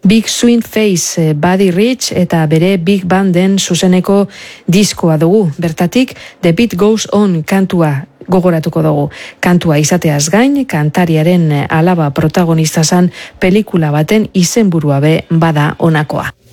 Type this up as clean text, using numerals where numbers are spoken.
Big Swing Face, Buddy Rich eta bere Big Banden zuzeneko diskoa dugu. Bertatik, The Beat Goes On kantua gogoratuko dugu. Kantua izateaz gain, kantariaren alaba protagonista zan pelikula baten izenburua be bada honakoa.